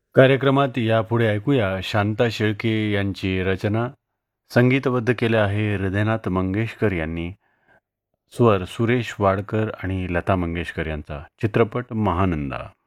कार्यक्रमात यापुढे ऐकूया शांता शेळके यांची रचना, संगीतबद्ध केले आहे हृदयनाथ मंगेशकर यांनी, स्वर सुरेश वाडकर आणि लता मंगेशकर यांचा. चित्रपट महानंदा.